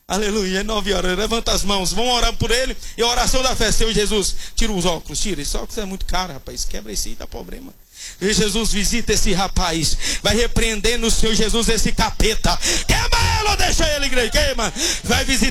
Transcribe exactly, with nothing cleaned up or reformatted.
Aleluia, nove horas, levanta as mãos, vamos orar por ele. E a oração da fé, Senhor Jesus, tira os óculos, tira, esse óculos é muito caro, rapaz, quebra esse aí, dá problema. E Jesus, visita esse rapaz, vai repreender no Senhor Jesus esse capeta. Queima ele ou deixa ele, igreja, queima. Vai visitar.